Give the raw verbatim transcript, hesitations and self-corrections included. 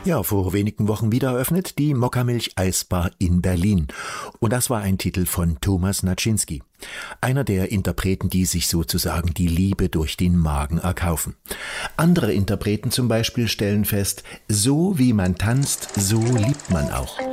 Ja, vor wenigen Wochen wieder eröffnet die Mokkamilch Eisbar in Berlin. Und das war ein Titel von Thomas Naczynski. Einer der Interpreten, die sich sozusagen die Liebe durch den Magen erkaufen. Andere Interpreten zum Beispiel stellen fest, so wie man tanzt, so liebt man auch.